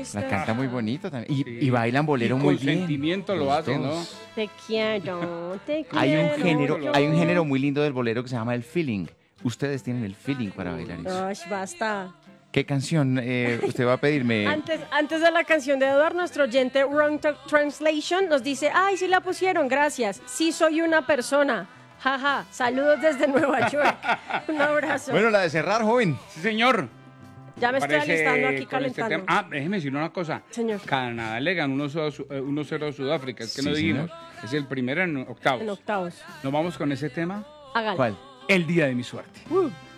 La canta muy bonito también. Y Sí. bailan bolero Y muy con bien. sentimiento lo los hace, ¿no? dos. Te quiero, te quiero. Hay un género muy lindo del bolero que se llama el feeling. Ustedes tienen el feeling para bailar eso. Ay, basta. ¿Qué canción usted va a pedirme? Antes de la canción de Eduard, nuestro oyente Wrong Translation nos dice, ay, sí la pusieron, gracias. Sí soy una persona. Jaja, saludos desde Nueva York. Un abrazo. Bueno, la de cerrar, joven. Sí, señor. Ya me estoy Parece alistando aquí con este calentando. tema. Déjeme decir una cosa. Señor. Canadá le ganó 1-0 a Sudáfrica. Es que Sí, no dijimos. señor. Es el primero en octavos. En octavos. ¿Nos vamos con ese tema? Hágalo. ¿Cuál? El día de mi suerte.